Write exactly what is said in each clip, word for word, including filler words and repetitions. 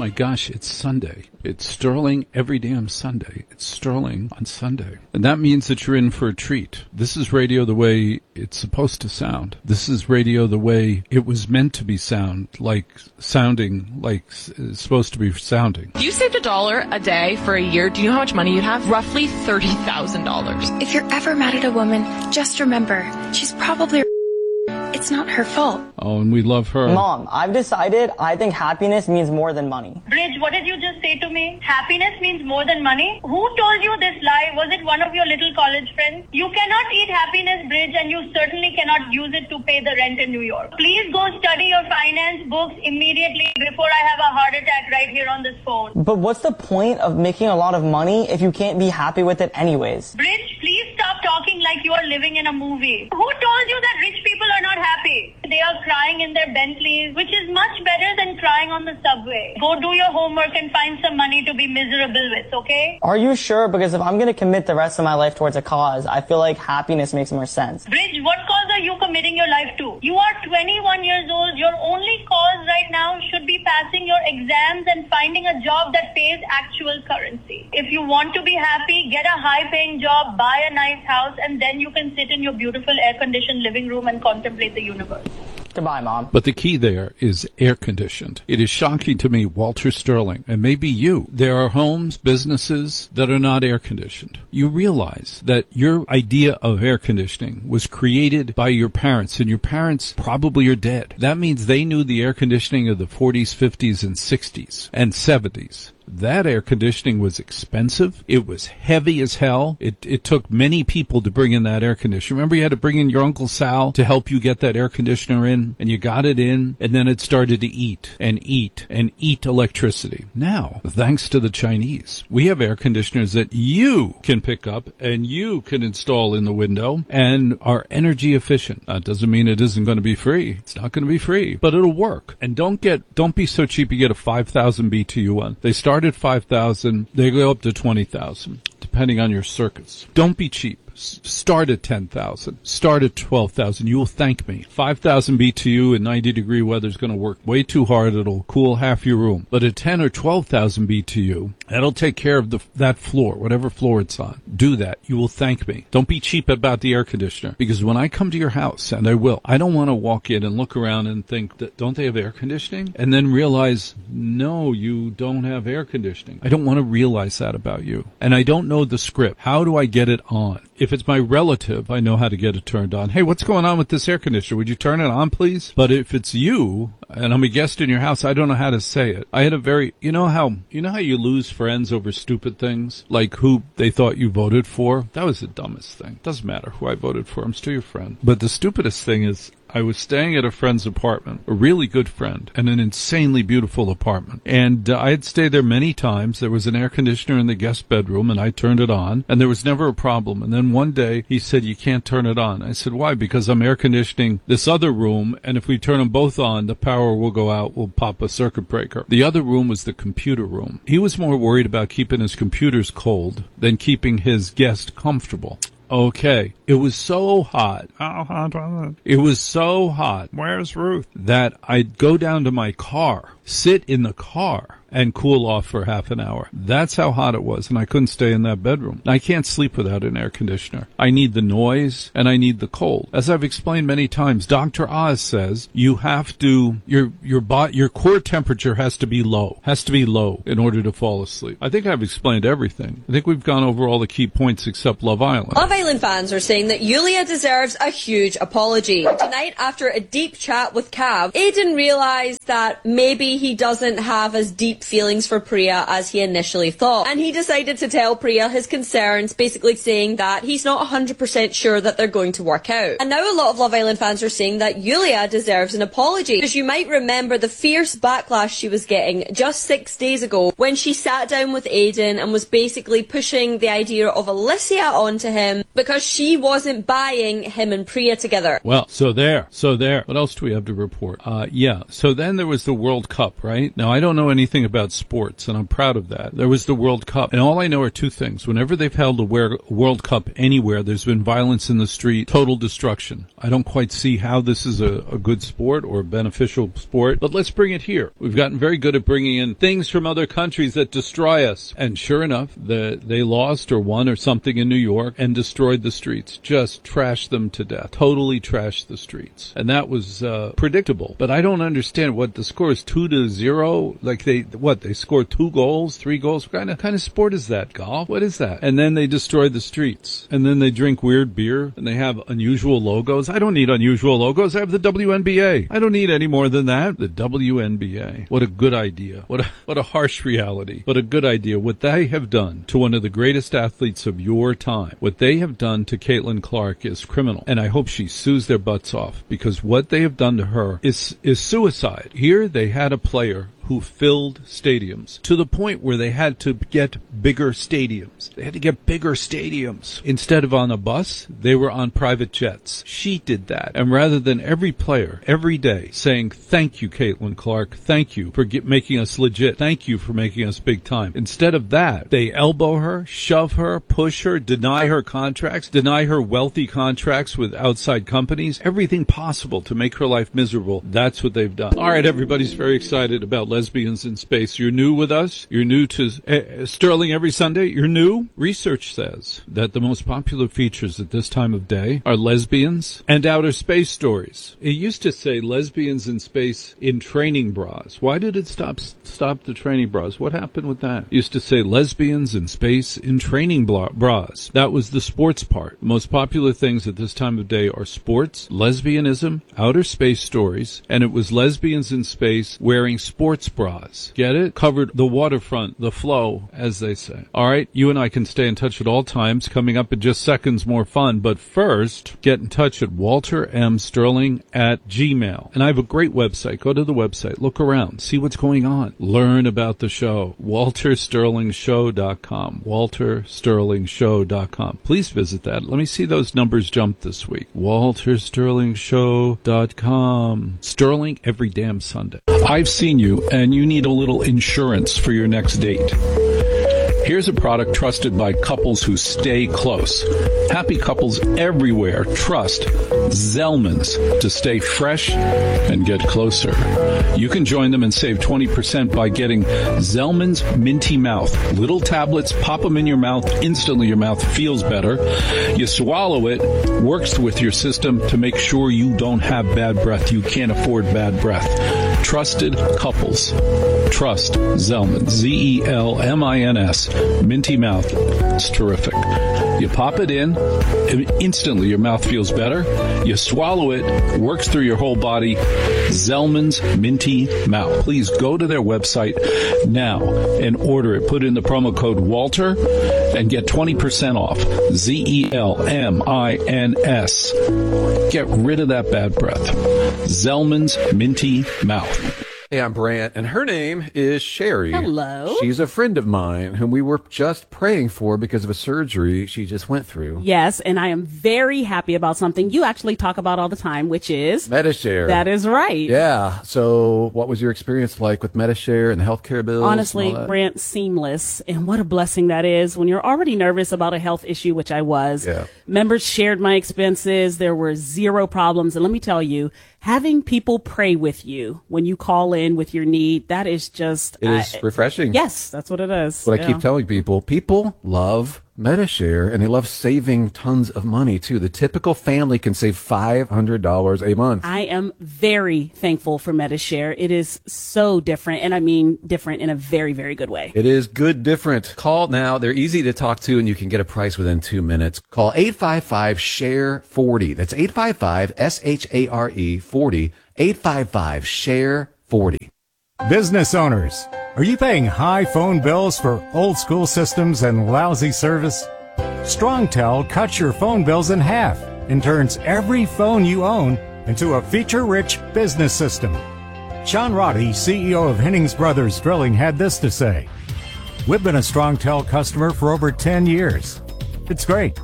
my gosh, it's Sunday. It's Sterling every damn Sunday. It's Sterling on Sunday. And that means that you're in for a treat. This is radio the way it's supposed to sound. This is radio the way it was meant to be sound, like sounding like it's supposed to be sounding. If you saved a dollar a day for a year, do you know how much money you'd have? Roughly thirty thousand dollars. If you're ever mad at a woman, just remember, she's probably... It's not her fault. Oh, and we love her. Mom, I've decided I think happiness means more than money. Bridge, what did you just say to me? Happiness means more than money? Who told you this lie? Was it one of your little college friends? You cannot eat happiness, Bridge, and you certainly cannot use it to pay the rent in New York. Please go study your finance books immediately before I have a heart attack right here on this phone. But what's the point of making a lot of money if you can't be happy with it anyways? Bridge, please stop talking like you are living in a movie. Who told you that rich people are not happy? They are crying in their Bentleys, which is much better than crying on the subway. Go do your homework and find some money to be miserable with, okay? Are you sure? Because if I'm going to commit the rest of my life towards a cause, I feel like happiness makes more sense. Bridge, what cause are you committing your life to? You are twenty-one years old. Your only cause right now should be passing your exams and finding a job that pays actual currency. If you want to be happy, get a high-paying job, buy a nice house, and then you can sit in your beautiful air-conditioned living room and contemplate the universe. Goodbye, Mom. But the key there is air-conditioned. It is shocking to me, Walter Sterling, and maybe you, there are homes, businesses that are not air-conditioned. You realize that your idea of air conditioning was created by your parents, and your parents probably are dead. That means they knew the air conditioning of the forties, fifties, and sixties, and seventies. That air conditioning was expensive. It was heavy as hell. It it took many people to bring in that air conditioner. Remember, you had to bring in your Uncle Sal to help you get that air conditioner in, and you got it in, and then it started to eat and eat and eat electricity. Now, thanks to the Chinese, we have air conditioners that you can pick up and you can install in the window and are energy efficient. That doesn't mean it isn't going to be free. It's not going to be free, but it'll work. And don't get don't be so cheap you get a five thousand B T U one. They start at five thousand, they go up to twenty thousand, depending on your circuits. Don't be cheap. S- start at ten thousand. Start at twelve thousand. You will thank me. five thousand B T U in ninety degree weather is going to work way too hard. It'll cool half your room. But at ten or twelve thousand B T U, that'll take care of the that floor, whatever floor it's on. Do that. You will thank me. Don't be cheap about the air conditioner, because when I come to your house, and I will, I don't want to walk in and look around and think that, don't they have air conditioning? And then realize, no, you don't have air conditioning. I don't want to realize that about you. And I don't know the script. How do I get it on? If it's my relative, I know how to get it turned on. Hey, what's going on with this air conditioner? Would you turn it on, please? But if it's you, and I'm a guest in your house, I don't know how to say it. I had a very, you know how, you know how you lose friends over stupid things? Like who they thought you voted for? That was the dumbest thing. Doesn't matter who I voted for. I'm still your friend. But the stupidest thing is, I was staying at a friend's apartment, a really good friend, and an insanely beautiful apartment. And uh, I had stayed there many times. There was an air conditioner in the guest bedroom, and I turned it on, and there was never a problem. And then one day, he said, you can't turn it on. I said, why? Because I'm air conditioning this other room, and if we turn them both on, the power will go out, we'll pop a circuit breaker. The other room was the computer room. He was more worried about keeping his computers cold than keeping his guest comfortable. Okay. It was so hot. How hot was it? It was so hot. Where's Ruth? That I'd go down to my car, sit in the car, and cool off for half an hour. That's how hot it was, and I couldn't stay in that bedroom. I can't sleep without an air conditioner. I need the noise, and I need the cold. As I've explained many times, Doctor Oz says you have to, your your bo- your core temperature has to be low, has to be low in order to fall asleep. I think I've explained everything. I think we've gone over all the key points except Love Island. Love Island fans are saying that Yulia deserves a huge apology. Tonight, after a deep chat with Cav, Aiden realised that maybe he doesn't have as deep feelings for Priya as he initially thought, and he decided to tell Priya his concerns, basically saying that he's not one hundred percent sure that they're going to work out. And now a lot of Love Island fans are saying that Yulia deserves an apology, because you might remember the fierce backlash she was getting just six days ago when she sat down with Aiden and was basically pushing the idea of Alicia onto him because she wasn't buying him and Priya together. Well, so there, so there. What else do we have to report? Uh, yeah, so then there was the World Cup, right? Now, I don't know anything about sports, and I'm proud of that. There was the World Cup, and all I know are two things. Whenever they've held a World Cup anywhere, there's been violence in the street, total destruction. I don't quite see how this is a, a good sport or a beneficial sport, but let's bring it here. We've gotten very good at bringing in things from other countries that destroy us. And sure enough, the, they lost or won or something in New York and destroyed the streets. Just trashed them to death. Totally trashed the streets. And that was uh, predictable. But I don't understand what the score is, two to zero. Like they, what, they scored two goals, three goals? What kind of, kind of sport is that? Golf? What is that? And then they destroy the streets. And then they drink weird beer and they have unusual logos. I don't need unusual logos. I have the W N B A. I don't need any more than that. The W N B A. What a good idea. What a, what a harsh reality. What a good idea. What they have done to one of the greatest athletes of your time, what they have done to Caitlin Clark is criminal. And I hope she sues their butts off, because what they have done to her is, is suicide. Here they had a player who filled stadiums to the point where they had to get bigger stadiums. They had to get bigger stadiums. Instead of on a bus, they were on private jets. She did that. And rather than every player, every day, saying, thank you, Caitlin Clark, thank you for get, making us legit, thank you for making us big time. Instead of that, they elbow her, shove her, push her, deny her contracts, deny her wealthy contracts with outside companies, everything possible to make her life miserable. That's what they've done. All right, everybody's very excited about Lesbians in Space. You're new with us. You're new to uh, Sterling every Sunday. You're new. Research says that the most popular features at this time of day are lesbians and outer space stories. It used to say lesbians in space in training bras. Why did it stop stop the training bras? What happened with that? It used to say lesbians in space in training bras. That was the sports part. The most popular things at this time of day are sports, lesbianism, outer space stories, and it was lesbians in space wearing sports bras. Get it? Covered the waterfront, the flow, as they say. All right, you and I can stay in touch at all times. Coming up in just seconds, more fun. But first, get in touch at Walter M. Sterling at Gmail. And I have a great website. Go to the website. Look around. See what's going on. Learn about the show. walter sterling show dot com. walter sterling show dot com. Please visit that. Let me see those numbers jump this week. walter sterling show dot com. Sterling every damn Sunday. I've seen you, and you need a little insurance for your next date. Here's a product trusted by couples who stay close. Happy couples everywhere trust Zellman's to stay fresh and get closer. You can join them and save twenty percent by getting Zellman's Minty Mouth. Little tablets, pop them in your mouth. Instantly your mouth feels better. You swallow it, works with your system to make sure you don't have bad breath. You can't afford bad breath. Trusted couples. Trust Zellman. Z E L M I N S. Minty Mouth. It's terrific. You pop it in, instantly your mouth feels better. You swallow it, works through your whole body. Zellman's Minty Mouth. Please go to their website now and order it. Put in the promo code Walter and get twenty percent off. Z E L M I N S. Get rid of that bad breath. Zellman's Minty Mouth. Hey, I'm Brant, and her name is Sherry. Hello. She's a friend of mine whom we were just praying for because of a surgery she just went through. Yes, and I am very happy about something you actually talk about all the time, which is Medi-Share. That is right. Yeah. So what was your experience like with Medi-Share and the healthcare bills? Honestly, Brant, seamless. And what a blessing that is when you're already nervous about a health issue, which I was. Yeah. Members shared my expenses. There were zero problems. And let me tell you, having people pray with you when you call in with your need, that is just... It is uh, refreshing. Yes, that's what it is. What yeah. I keep telling people, people love Medi-Share, and they love saving tons of money, too. The typical family can save five hundred dollars a month. I am very thankful for Medi-Share. It is so different, and I mean different in a very, very good way. It is good different. Call now. They're easy to talk to, and you can get a price within two minutes. Call eight five five, S H A R E, forty. That's eight five five, S H A R E, forty. eight five five, S H A R E, forty. Business owners, are you paying high phone bills for old school systems and lousy service? StrongTel cuts your phone bills in half and turns every phone you own into a feature-rich business system. Sean Roddy, C E O of Hennings Brothers Drilling, had this to say. We've been a StrongTel customer for over ten years. It's great.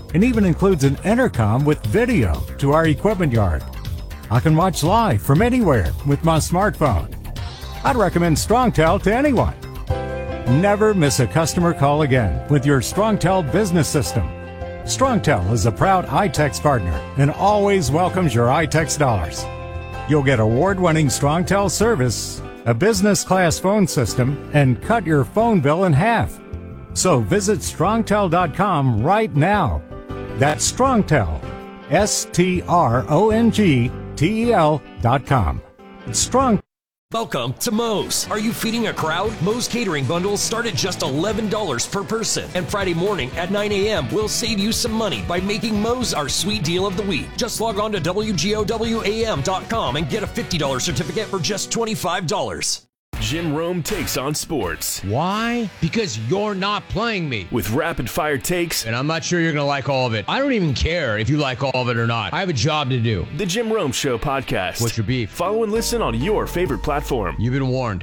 and even includes an intercom with video to our equipment yard. I can watch live from anywhere with my smartphone. I'd recommend StrongTel to anyone. Never miss a customer call again with your StrongTel business system. StrongTel is a proud iTex partner and always welcomes your iTex dollars. You'll get award-winning StrongTel service, a business-class phone system, and cut your phone bill in half. So visit strongtel dot com right now. That's StrongTel, S T R O N G T E L dot com. Strong. Welcome to Moe's. Are you feeding a crowd? Moe's catering bundles start at just eleven dollars per person. And Friday morning at nine a.m. we'll save you some money by making Moe's our sweet deal of the week. Just log on to W G O W A M dot com and get a fifty dollars certificate for just twenty-five dollars. Jim Rome takes on sports. Why? Because you're not playing me. With rapid-fire takes. And I'm not sure you're going to like all of it. I don't even care if you like all of it or not. I have a job to do. The Jim Rome Show podcast. What's your beef? Follow and listen on your favorite platform. You've been warned.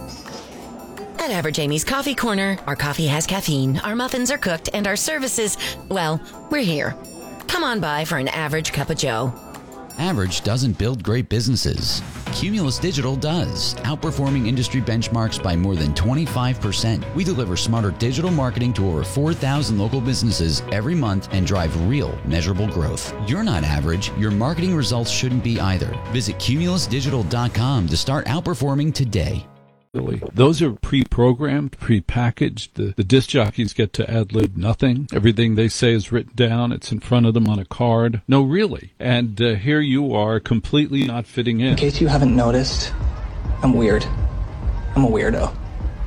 At Average Amy's Coffee Corner, our coffee has caffeine, our muffins are cooked, and our services, well, we're here. Come on by for an average cup of joe. Average doesn't build great businesses. Cumulus Digital does, outperforming industry benchmarks by more than twenty-five percent. We deliver smarter digital marketing to over four thousand local businesses every month and drive real, measurable growth. You're not average. Your marketing results shouldn't be either. Visit cumulus digital dot com to start outperforming today. Those are pre-programmed, pre-packaged. The, the disc jockeys get to ad-lib nothing. Everything they say is written down. It's in front of them on a card. No, really. And uh, here you are completely not fitting in. In case you haven't noticed, I'm weird. I'm a weirdo.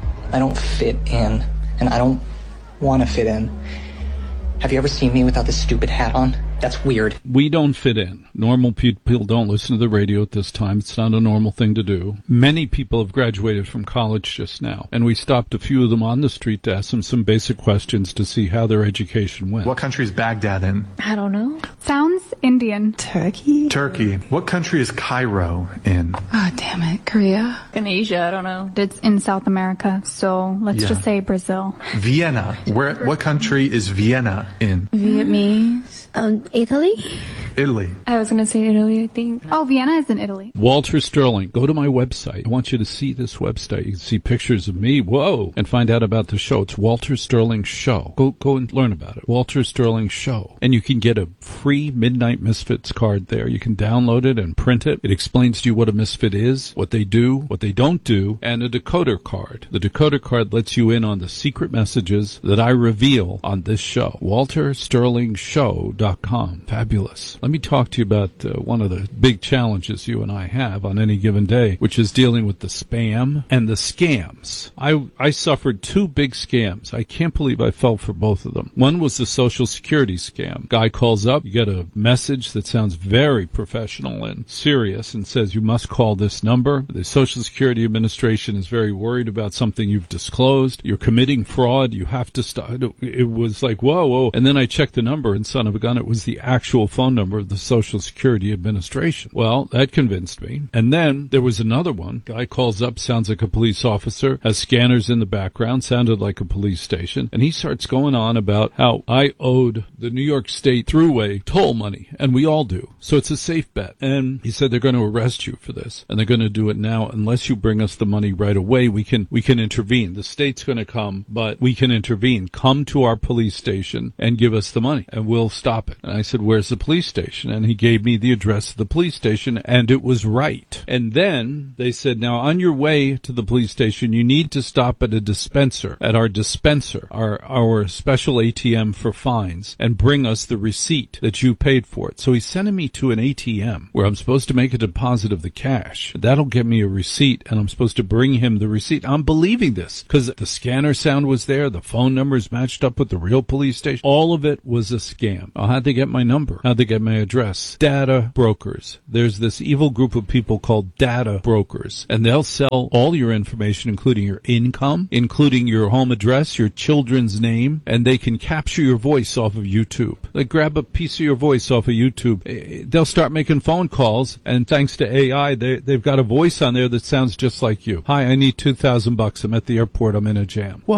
I don't fit in, and I don't want to fit in. Have you ever seen me without this stupid hat on? That's weird. We don't fit in. Normal people don't listen to the radio at this time. It's not a normal thing to do. Many people have graduated from college just now, and we stopped a few of them on the street to ask them some basic questions to see how their education went. What country is Baghdad in? I don't know. Sounds Indian. Turkey? Turkey. What country is Cairo in? Oh, damn it. Korea? In Asia, I don't know. It's in South America, so let's Yeah. just say Brazil. Vienna. Where? What country is Vienna in? Vietnamese? Um, Italy? Italy. I was going to say Italy, I think. Oh, Vienna is in Italy. Walter Sterling, go to my website. I want you to see this website. You can see pictures of me. Whoa. And find out about the show. It's Walter Sterling Show. Go, go and learn about it. Walter Sterling Show. And you can get a free Midnight Misfits card there. You can download it and print it. It explains to you what a misfit is, what they do, what they don't do, and a decoder card. The decoder card lets you in on the secret messages that I reveal on this show. walter sterling show dot com. Fabulous. Let me talk to you about uh, one of the big challenges you and I have on any given day, which is dealing with the spam and the scams. I, I suffered two big scams. I can't believe I fell for both of them. One was the Social Security scam. Guy calls up, you get a message that sounds very professional and serious and says you must call this number. The Social Security Administration is very worried about something you've disclosed. You're committing fraud. You have to stop. It was like, whoa, whoa. And then I checked the number, and son of a gun, it was the actual phone number of the Social Security Administration. Well, that convinced me. And then there was another one. Guy calls up, sounds like a police officer, has scanners in the background, sounded like a police station, and he starts going on about how I owed the New York State Thruway toll money, and we all do. So it's a safe bet. And he said they're going to arrest you for this, and they're going to do it now. Unless you bring us the money right away, we can we can intervene. The state's going to come, but we can intervene. Come to our police station and give us the money, and we'll stop it. And I said, where's the police station? And he gave me the address of the police station, and it was right. And then they said, now on your way to the police station, you need to stop at a dispenser, at our dispenser, our, our special A T M for fines, and bring us the receipt that you paid for it. So he's sending me to an A T M where I'm supposed to make a deposit of the cash. That'll get me a receipt, and I'm supposed to bring him the receipt. I'm believing this because the scanner sound was there. The phone numbers matched up with the real police station. All of it was a scam. Oh, how'd they get my number? How'd they get my address? Data brokers. There's this evil group of people called data brokers, and they'll sell all your information, including your income, including your home address, your children's name, and they can capture your voice off of YouTube. They grab a piece of your voice off of YouTube. They'll start making phone calls, and thanks to A I, they, they've got a voice on there that sounds just like you. Hi, I need two thousand bucks. I'm at the airport. I'm in a jam. Whoa.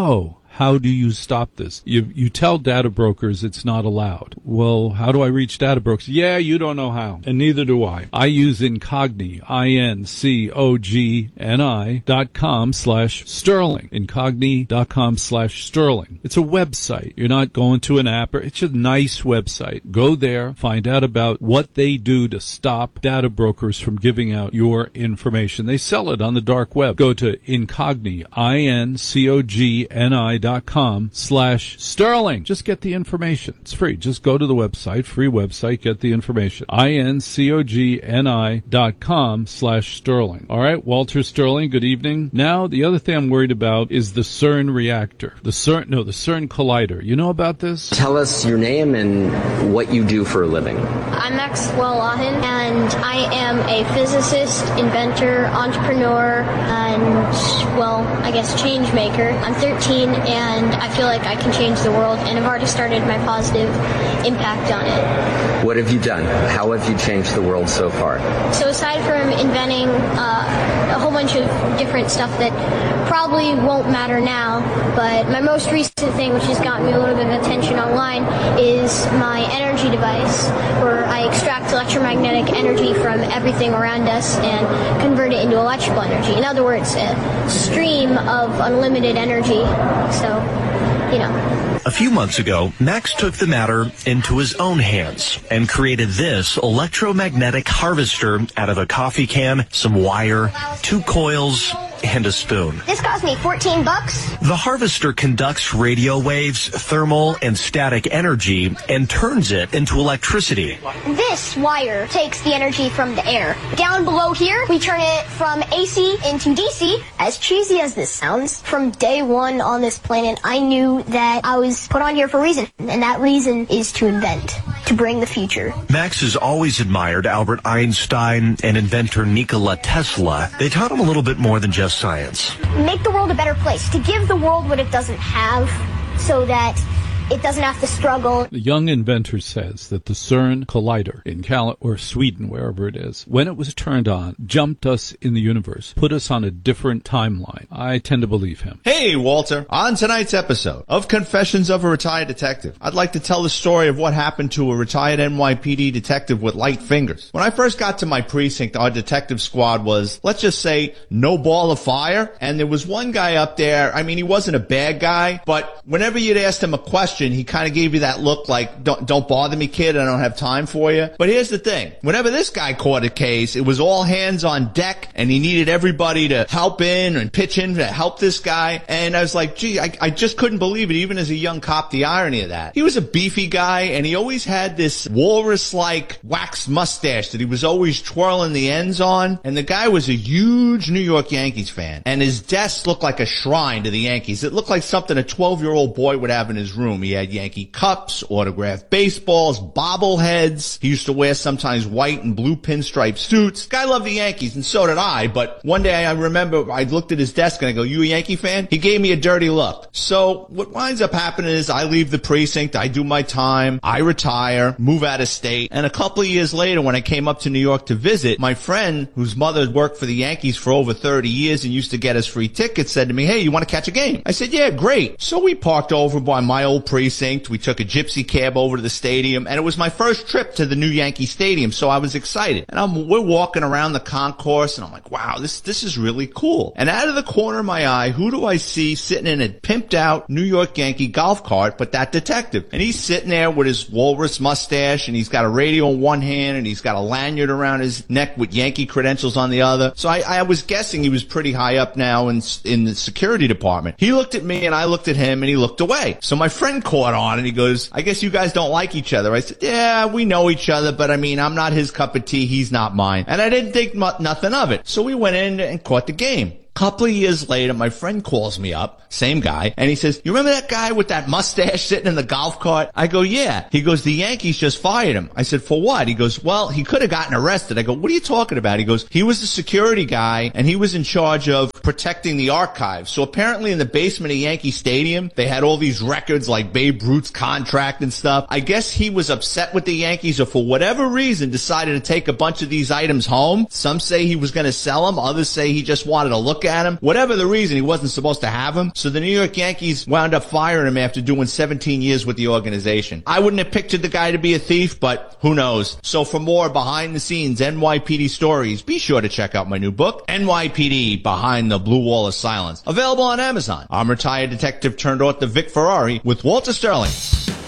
How do you stop this? You you tell data brokers it's not allowed. Well, how do I reach data brokers? Yeah, you don't know how, and neither do I. I use Incogni, I N C O G N I dot com slash Sterling. Incogni dot com slash Sterling. It's a website. You're not going to an app. Or, it's a nice website. Go there, find out about what they do to stop data brokers from giving out your information. They sell it on the dark web. Go to Incogni, I N C O G N I dot com slash Sterling. Just get the information. It's free. Just go to the website, free website, get the information. I N C O G N I dot com slash Sterling. All right, Walter Sterling, good evening. Now, the other thing I'm worried about is the CERN reactor. The CERN, no, the CERN collider. You know about this? Tell us your name and what you do for a living. I'm Maxwell Lahin, and I am a physicist, inventor, entrepreneur, and, well, I guess change maker. I'm thirteen, and I feel like I can change the world, and I've already started my positive impact on it. What have you done? How have you changed the world so far? So aside from inventing uh, a whole bunch of different stuff that probably won't matter now, but my most recent thing, which has gotten me a little bit of attention online, is my energy device, where I extract electromagnetic energy from everything around us and convert it into electrical energy. In other words, a stream of unlimited energy. So, you know. A few months ago, Max took the matter into his own hands and created this electromagnetic harvester out of a coffee can, some wire, two coils, and a spoon. This cost me fourteen bucks. The harvester conducts radio waves, thermal and static energy, and turns it into electricity. This wire takes the energy from the air. Down below here, we turn it from A C into D C. As cheesy as this sounds, from day one on this planet, I knew that I was put on here for a reason, and that reason is to invent, to bring the future. Max has always admired Albert Einstein and inventor Nikola Tesla. They taught him a little bit more than just science. Make the world a better place, to give the world what it doesn't have, so that it doesn't have to struggle. The young inventor says that the CERN collider in Cal or Sweden, wherever it is, when it was turned on, jumped us in the universe, put us on a different timeline. I tend to believe him. Hey, Walter. On tonight's episode of Confessions of a Retired Detective, I'd like to tell the story of what happened to a retired N Y P D detective with light fingers. When I first got to my precinct, our detective squad was, let's just say, no ball of fire. And there was one guy up there, I mean, he wasn't a bad guy, but whenever you'd asked him a question, he kind of gave you that look like, don't, don't bother me, kid, I don't have time for you. But here's the thing. Whenever this guy caught a case, it was all hands on deck, and he needed everybody to help in and pitch in to help this guy. And I was like, gee, I, I just couldn't believe it, even as a young cop, the irony of that. He was a beefy guy, and he always had this walrus-like waxed mustache that he was always twirling the ends on. And the guy was a huge New York Yankees fan. And his desk looked like a shrine to the Yankees. It looked like something a twelve-year-old boy would have in his room. He had Yankee cups, autographed baseballs, bobbleheads. He used to wear sometimes white and blue pinstripe suits. Guy loved the Yankees, and so did I. But one day I remember I looked at his desk and I go, you a Yankee fan? He gave me a dirty look. So what winds up happening is I leave the precinct, I do my time, I retire, move out of state. And a couple of years later, when I came up to New York to visit, my friend, whose mother had worked for the Yankees for over thirty years and used to get us free tickets, said to me, hey, you want to catch a game? I said, yeah, great. So we parked over by my old precinct. We took a gypsy cab over to the stadium, and it was my first trip to the new Yankee Stadium, so I was excited. And I'm, we're walking around the concourse, and I'm like, wow, this this is really cool. And out of the corner of my eye, who do I see sitting in a pimped-out New York Yankee golf cart but that detective? And he's sitting there with his walrus mustache, and he's got a radio in one hand, and he's got a lanyard around his neck with Yankee credentials on the other. So I, I was guessing he was pretty high up now in, in the security department. He looked at me, and I looked at him, and he looked away. So my friend caught on, and he goes, I guess you guys don't like each other. I said, yeah, we know each other, but I mean, I'm not his cup of tea, he's not mine. And I didn't think mu- nothing of it. So we went in and caught the game. Couple of years later, my friend calls me up, same guy, and he says, you remember that guy with that mustache sitting in the golf cart? I go, yeah. He goes, the Yankees just fired him. I said, for what? He goes, well, he could have gotten arrested. I go, what are you talking about? He goes, he was the security guy, and he was in charge of protecting the archives. So apparently in the basement of Yankee Stadium, they had all these records like Babe Ruth's contract and stuff. I guess he was upset with the Yankees or for whatever reason decided to take a bunch of these items home. Some say he was going to sell them. Others say he just wanted to look at them. Whatever the reason, he wasn't supposed to have them. So the New York Yankees wound up firing him after doing seventeen years with the organization. I wouldn't have pictured the guy to be a thief, but who knows? So for more behind the scenes N Y P D stories, be sure to check out my new book, N Y P D Behind the Blue Wall of Silence, available on Amazon. I'm retired detective turned author Vic Ferrari with Walter Sterling.